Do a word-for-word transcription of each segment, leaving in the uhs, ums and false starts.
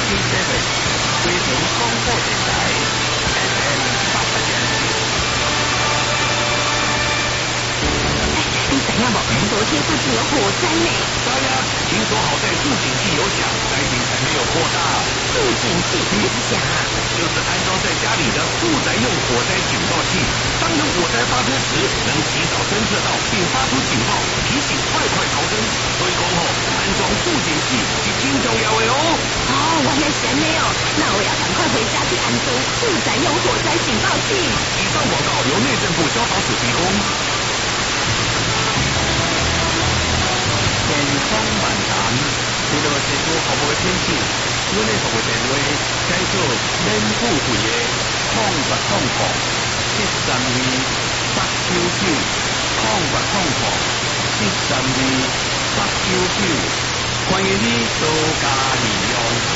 七七 七 规城广播电台 F M 八八点你怎样不？昨天附近有火灾呢。 对呀，听说好在助警器有响，灾情才没有扩大。 助警器是啥？ 就是安装在家里的住宅用火灾警报器，当有火灾发生时，能及早侦测到并发出警报，提醒快快逃生。所以讲吼，安装助警器是真重要的哦。 哦，原来是安尼哦，那我要赶快回家去安装住宅用火灾警报器。 以上广告由内政部消防署提供。天空漫谈，遇到这股服务的天气，阮的服务电话改做免付费的空八空空七三二八九九空八空空七三二八九九，欢迎你多加利用。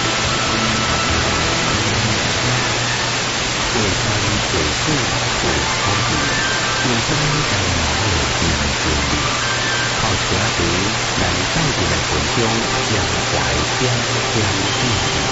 为家里做事做好事，用心在哪里尽全力。靠车队来带进来群众将怀点点心。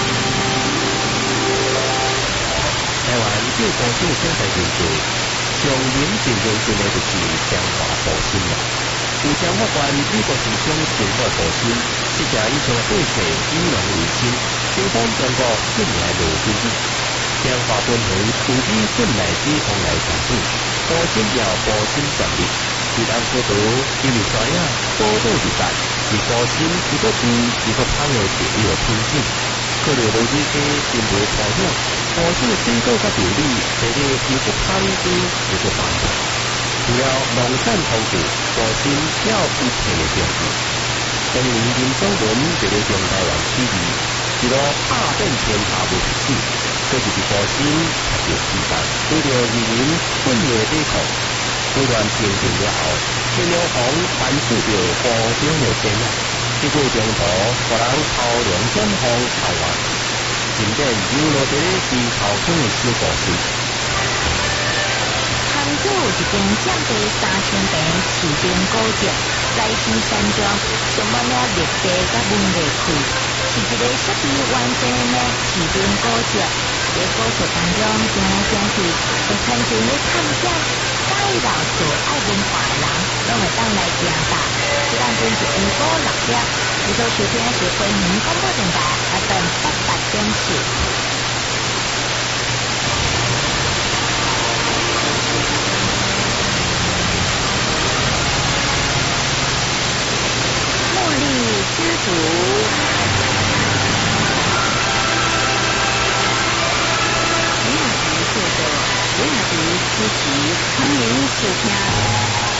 台湾救护救生在人数，上引进用进的就是江华保险了。有江法官美国市场政府保险，这家以上对策以农为亲，政府全国近年无禁止。江华分为土地顺来之风来产品，保险要保险专利。一旦过度，因为知影报道一旦是保险一个低一个胖的铁路的品质，可能无这些并未保险，保险的水果甲比例，这个一个胖低一个胖大。除了农产通知，保险要一切的标志。当年林中文这个中台湾起义，一路拍遍天下无敌手，这就是保险才有时间，为了人民奋斗抵抗。不断平定了后，天龙红反思着和平的天啊，这个中途，互人头两转风头完，真正有落在低头中的小故事。 杭州一间占地三千平市边古迹，在西山庄，充满了历史甲文艺气，是一个设计完整的市边古迹。在古迹当中行来行去，会产生咧探险、介绍做爱文化的人，拢会当来行踏。这当中是下晡六点，你所收听的是回民广播电台 F M 八八点四。茉莉之主。维亚迪作者，维亚迪诗集，欢迎收听。